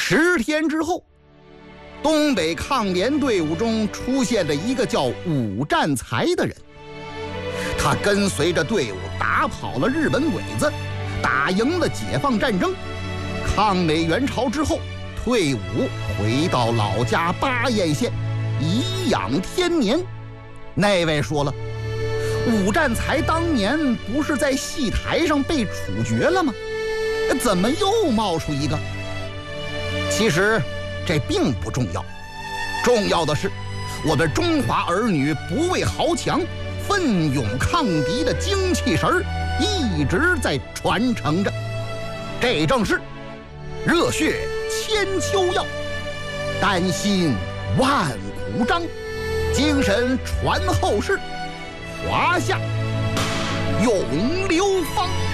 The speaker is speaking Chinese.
10天之后，东北抗联队伍中出现了一个叫武占才的人，他跟随着队伍打跑了日本鬼子，打赢了解放战争。抗美援朝之后，退伍回到老家巴彦县颐养天年。那位说了，武占才当年不是在戏台上被处决了吗？怎么又冒出一个？其实这并不重要，重要的是我们中华儿女不畏豪强、奋勇抗敌的精气神儿一直在传承着。这正是热血千秋要，丹心万古章，精神传后世，华夏永流芳。